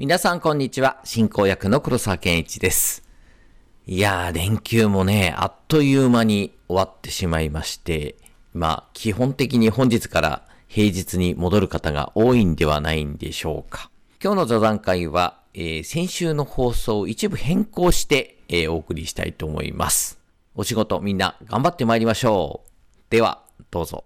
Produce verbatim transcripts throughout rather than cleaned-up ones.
皆さんこんにちは。進行役の黒沢健一です。いやー、連休もね、あっという間に終わってしまいまして、まあ、基本的に本日から平日に戻る方が多いんではないんでしょうか。今日の座談会は、えー、先週の放送を一部変更して、えー、お送りしたいと思います。お仕事みんな頑張ってまいりましょう。では、どうぞ。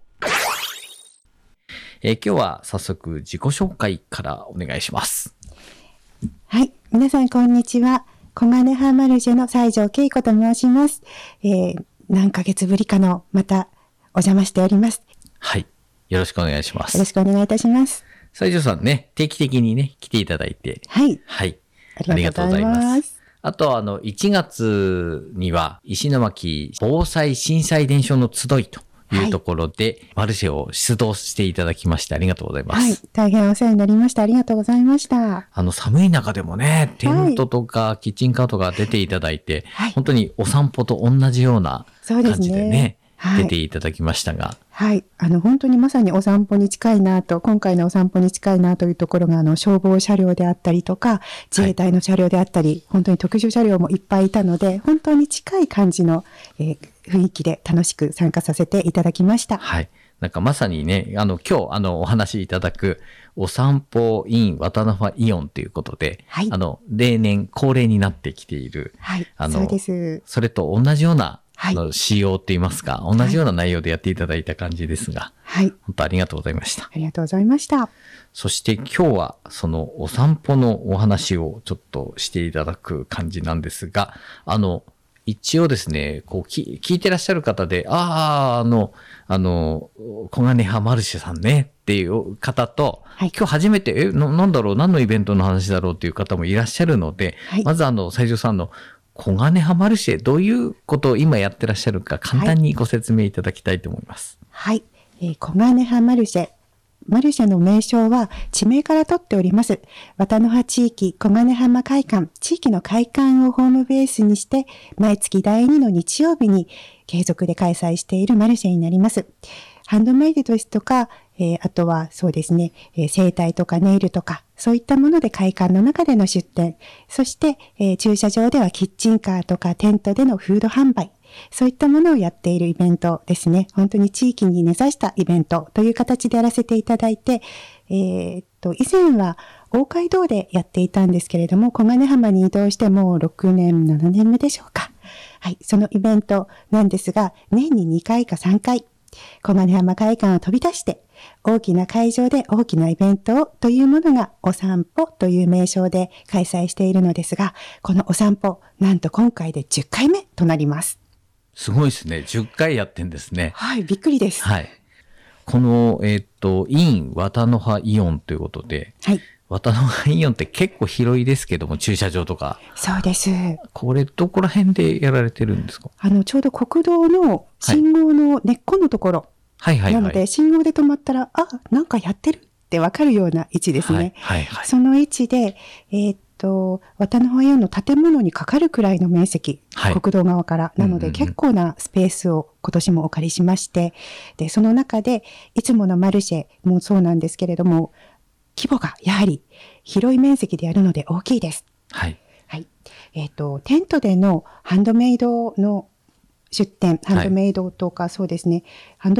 えー、今日は早速自己紹介からお願いします。 はい。皆さん、こんにちは。小金葉マルシェの西条恵子と申します。えー、何ヶ月ぶりかの、また、お邪魔しております。 はい。よろしくお願いします。 よろしくお願いいたします。 西条さんね、定期的にね、来ていただいて。 はい。 はい。 ありがとうございます。 あと、あの、いちがつには、石巻防災震災伝承の集いというところで、はい、マルシェを出動していただきましてありがとうございます。はい。 大変お世話になりました。ありがとうございました。 あの、寒い中でもね、テントとかキッチンカーとか出ていただいて、はい、本当にお散歩と同じような感じでね、はい、出ていただきましたが。 はい。あの、本当にまさにお散歩に近いなと、今回のお散歩に近いなというところが、あの、消防車両であったりとか、自衛隊の車両であったり、はい、本当に特殊車両もいっぱいいたので、本当に近い感じの、えー、雰囲気で楽しく参加させていただきました。 はい。なんかまさにね、あの、今日、あの、お話しいただく、お散歩 in 渡辺イオンということで、はい、あの、例年恒例になってきている、 はい、 あの、 そうです。 それと同じような、はい、の仕様って言いますか、同じような内容でやっていただいた感じですが、はい。本当ありがとうございました。 ありがとうございました。 そして今日はそのお散歩のお話をちょっとしていただく感じなんですが、あの、一応ですね、こうき聞いてらっしゃる方で、ああ、あの、あの、小金葉マルシェさんねっていう方と、はい、今日初めて、え、な、なんだろう、何のイベントの話だろうっていう方もいらっしゃるので、はい、まずあの、西条さんの小金葉マルシェ、どういうことを今やってらっしゃるか、簡単にご説明いただきたいと思います。 はい。はい、えー、小金葉マルシェ。マルシェの名称は地名から取っております。渡の葉地域小金浜会館、地域の会館をホームベースにして、毎月だいにの日曜日に継続で開催しているマルシェになります。ハンドメイドですとか、えー、あとはそうですね、えー、整体とかネイルとか、そういったもので会館の中での出店。そして、えー、駐車場ではキッチンカーとかテントでのフード販売。そういったものをやっているイベントですね。本当に地域に根ざしたイベントという形でやらせていただいて、えー、っと、以前は大街道でやっていたんですけれども、小金浜に移動してもうろくねん、ななねんめでしょうか。はい、そのイベントなんですが、年ににかいかさんかい、小金浜会館を飛び出して、大きな会場で大きなイベントをというものがお散歩という名称で開催しているのですが、このお散歩、なんと今回でじゅっかいめとなります。 すごいですね。じゅっかいやってんですね。 はい、びっくりです。 はい。この、えっと、in 渡の葉イオンということで、はい。渡の葉イオンって結構広いですけども、駐車場とか。 そうです。 これ、どこら辺でやられてるんですか？ あの、ちょうど国道の信号の根っこのところ。はいはいはい。なので、信号で止まったら、あ、なんかやってるってわかるような位置ですね。はいはいはい。その位置で、えー、っと、渡の葉イオンの建物にかかるくらいの面積、はい、国道側から。なので、結構なスペースを今年もお借りしまして、で、その中で、いつものマルシェもそうなんですけれども、規模がやはり広い面積でやるので大きいです。はい。はい。えっと、テントでのハンドメイドの出店、ハンドメイドとか、そうですね、ハンド